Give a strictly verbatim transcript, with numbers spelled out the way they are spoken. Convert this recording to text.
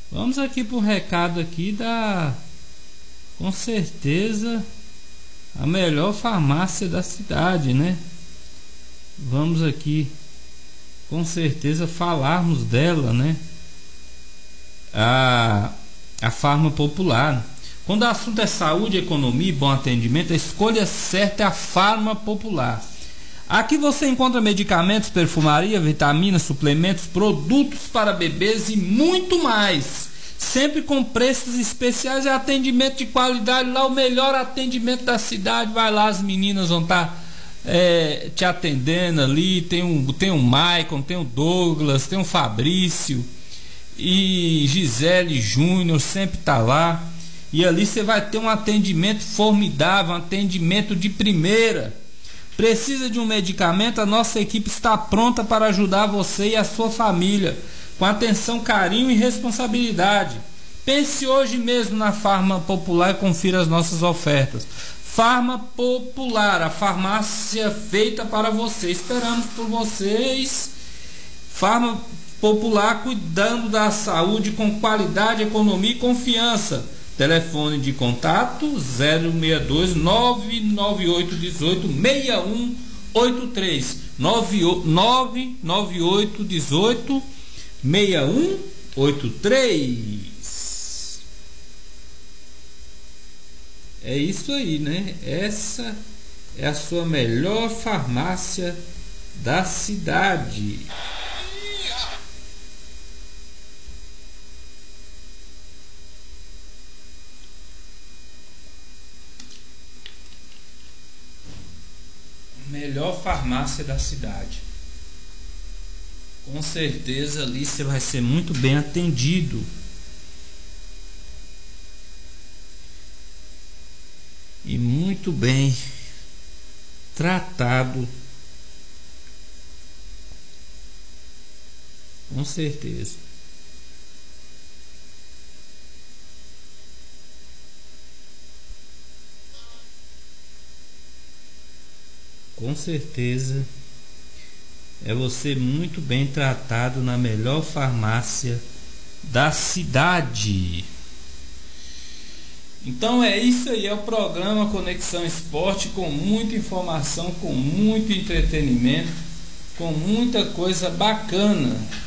Vamos aqui para o recado aqui da, com certeza, a melhor farmácia da cidade, né? Vamos aqui, com certeza, falarmos dela, né? A, a Farma Popular. Quando o assunto é saúde, economia e bom atendimento, a escolha certa é a Farma Popular. Aqui você encontra medicamentos, perfumaria, vitaminas, suplementos, produtos para bebês e muito mais. Sempre com preços especiais e atendimento de qualidade. Lá o melhor atendimento da cidade. Vai lá, as meninas vão estar é, te atendendo ali. Tem um, tem um Maicon, tem o Douglas, tem o Fabrício e Gisele Júnior sempre tá lá. E ali você vai ter um atendimento formidável, um atendimento de primeira. Precisa de um medicamento? A nossa equipe está pronta para ajudar você e a sua família, com atenção, carinho e responsabilidade. Pense hoje mesmo na Farma Popular e confira as nossas ofertas. Farma Popular, a farmácia feita para você. Esperamos por vocês. Farma Popular, cuidando da saúde com qualidade, economia e confiança. Telefone de contato zero seis dois nove nove oito um oito seis um oito três nove nove oito um oito seis um oito três. É isso aí, né? Essa é a sua melhor farmácia da cidade. Melhor farmácia da cidade. Com certeza ali você vai ser muito bem atendido. E muito bem tratado. Com certeza. Com certeza é você muito bem tratado na melhor farmácia da cidade. Então é isso aí, é o programa Conexão Esporte, com muita informação, com muito entretenimento, com muita coisa bacana.